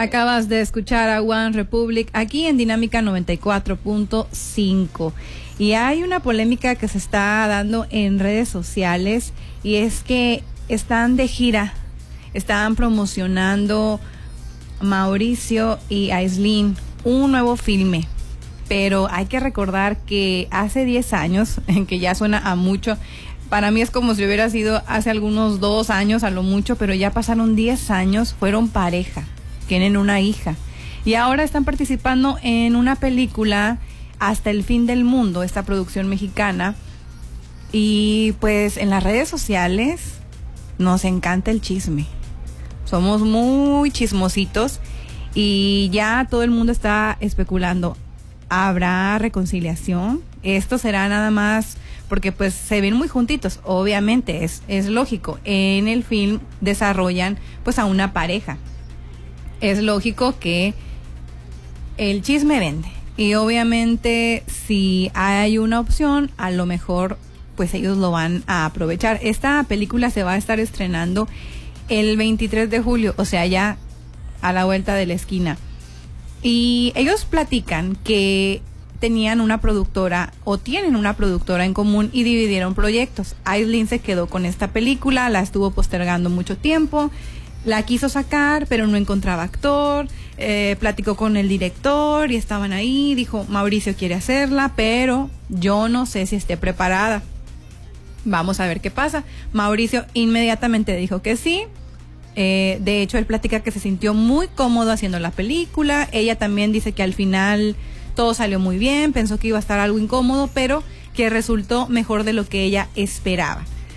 Acabas de escuchar a One Republic aquí en Dinámica 94.5. Y hay una polémica que se está dando en redes sociales y es que están de gira, están promocionando Mauricio y Aislinn un nuevo filme. Pero hay que recordar que hace 10 años, que ya suena a mucho, para mí es como si hubiera sido hace algunos 2 años a lo mucho, pero ya pasaron 10 años, fueron pareja, tienen una hija. Y ahora están participando en una película, Hasta el fin del mundo, esta producción mexicana. Y pues en las redes sociales nos encanta el chisme. Somos muy chismositos y ya todo el mundo está especulando. ¿Habrá reconciliación? Esto será nada más porque pues se ven muy juntitos, obviamente, es lógico. En el film desarrollan pues a una pareja. Es lógico que el chisme vende. Y obviamente si hay una opción, a lo mejor pues ellos lo van a aprovechar. Esta película se va a estar estrenando el 23 de julio, o sea, ya a la vuelta de la esquina. Y ellos platican que tenían una productora o tienen una productora en común y dividieron proyectos. Aislinn se quedó con esta película, la estuvo postergando mucho tiempo, la quiso sacar pero no encontraba actor, platicó con el director y estaban ahí, dijo Mauricio quiere hacerla pero yo no sé si esté preparada. Vamos a ver qué pasa. Mauricio inmediatamente dijo que sí. De hecho, él platica que se sintió muy cómodo haciendo la película. Ella también dice que al final todo salió muy bien, pensó que iba a estar algo incómodo, pero que resultó mejor de lo que ella esperaba.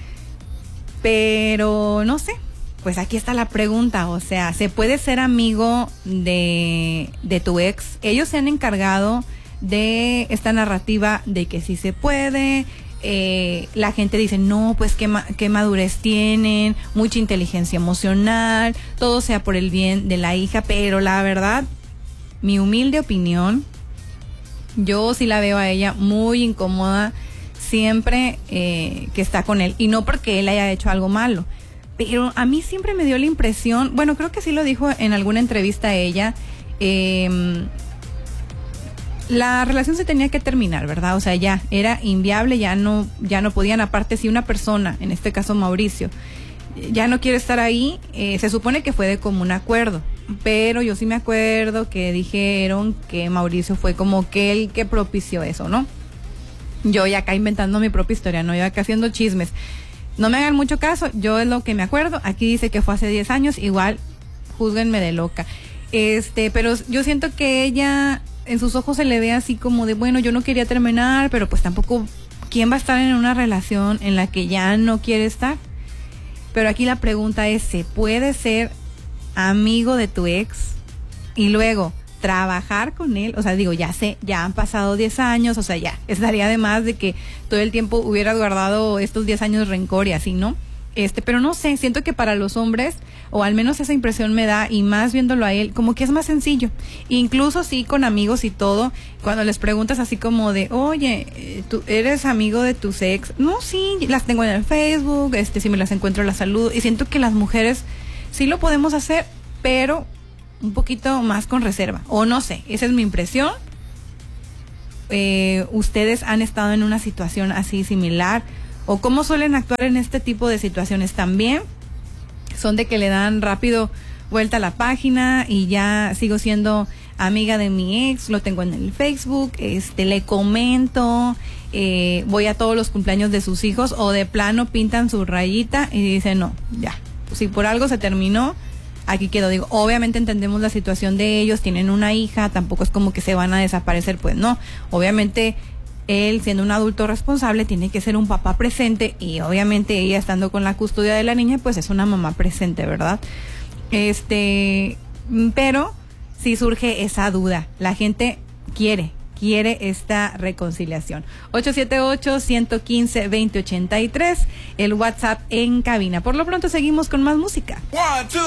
Pero no sé, pues aquí está la pregunta, o sea, ¿se puede ser amigo de tu ex? Ellos se han encargado de esta narrativa de que sí se puede. La gente dice, no, pues qué madurez tienen, mucha inteligencia emocional, todo sea por el bien de la hija, pero la verdad, mi humilde opinión, yo sí la veo a ella muy incómoda siempre que está con él, y no porque él haya hecho algo malo, pero a mí siempre me dio la impresión, bueno, creo que sí lo dijo en alguna entrevista ella, la relación se tenía que terminar, ¿verdad? O sea, ya era inviable, ya no podían. Aparte, si una persona, en este caso Mauricio, ya no quiere estar ahí, se supone que fue de común acuerdo, pero yo sí me acuerdo que dijeron que Mauricio fue como que el que propició eso, ¿no? Yo ya acá inventando mi propia historia, ¿no? Yo acá haciendo chismes. No me hagan mucho caso, yo es lo que me acuerdo. Aquí dice que fue hace 10 años, igual, júzguenme de loca. Pero yo siento que ella, en sus ojos se le ve así como de, bueno, yo no quería terminar, pero pues tampoco, ¿quién va a estar en una relación en la que ya no quiere estar? Pero aquí la pregunta es, ¿se puede ser amigo de tu ex y luego trabajar con él? O sea, digo, ya han pasado 10 años, o sea, ya estaría de más de que todo el tiempo hubieras guardado estos 10 años rencor y así, ¿no? Pero no sé, siento que para los hombres, o al menos esa impresión me da, y más viéndolo a él, como que es más sencillo. Incluso sí, con amigos y todo, cuando les preguntas así como de, oye, ¿tú eres amigo de tus ex? No, sí, las tengo en el Facebook, si me las encuentro las saludo, y siento que las mujeres sí lo podemos hacer, pero un poquito más con reserva, o no sé, esa es mi impresión. ¿Ustedes han estado en una situación así similar? ¿O cómo suelen actuar en este tipo de situaciones también? ¿Son de que le dan rápido vuelta a la página y ya sigo siendo amiga de mi ex, lo tengo en el Facebook, le comento, voy a todos los cumpleaños de sus hijos, o de plano pintan su rayita y dicen, no, ya, si por algo se terminó, aquí quedó? Digo, obviamente entendemos la situación de ellos, tienen una hija, tampoco es como que se van a desaparecer, pues no, obviamente él, siendo un adulto responsable, tiene que ser un papá presente, y obviamente ella, estando con la custodia de la niña, pues es una mamá presente, ¿verdad? Pero sí surge esa duda. La gente quiere esta reconciliación. 878-115-2083, el WhatsApp en cabina. Por lo pronto seguimos con más música. 1, 2